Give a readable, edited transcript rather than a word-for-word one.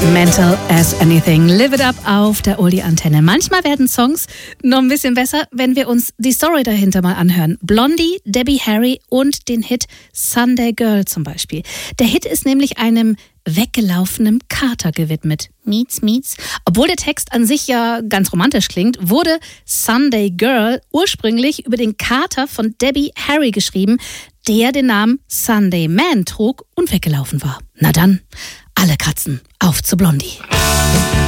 Mental as Anything. Live it up auf der Oldie-Antenne. Manchmal werden Songs noch ein bisschen besser, wenn wir uns die Story dahinter mal anhören. Blondie, Debbie Harry und den Hit Sunday Girl zum Beispiel. Der Hit ist nämlich einem weggelaufenen Kater gewidmet. Mietz, mietz. Obwohl der Text an sich ja ganz romantisch klingt, wurde Sunday Girl ursprünglich über den Kater von Debbie Harry geschrieben, der den Namen Sunday Man trug und weggelaufen war. Na dann, alle Katzen auf zu Blondie.